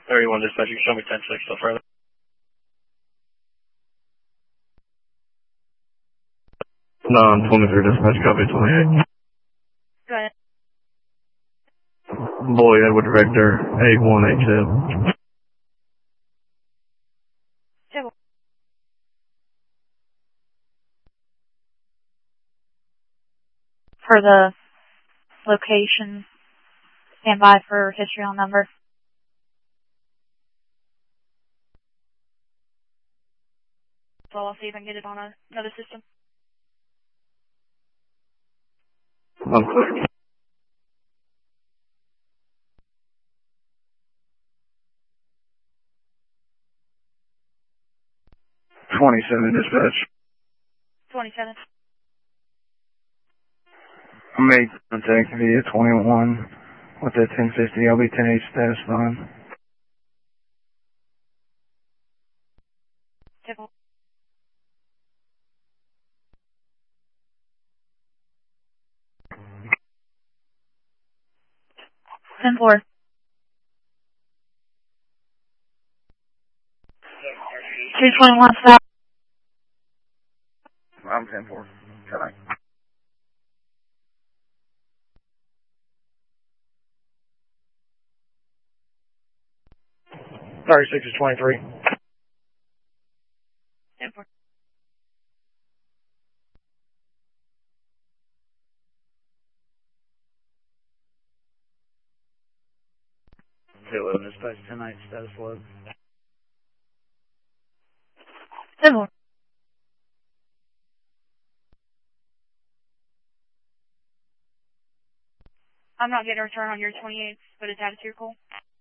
31 dispatch, you can show me 10-6 so further. No, 23 dispatch, copy 28. Go ahead. Boy Edward Rector, 8187. Civil. For the location, stand by for history on number. So I'll see if I can get it on another system. I'm clear. 27 dispatch. 27. I made contact via 21 with that 1050. I'll be 10-8 status line. Civil. Ten four. 221 south. I'm 10-4. Can I? 36 is 23. 10 4. Dispatch 10-8 status load. Civil. I'm not getting a return on your 28th, but it's added to your call.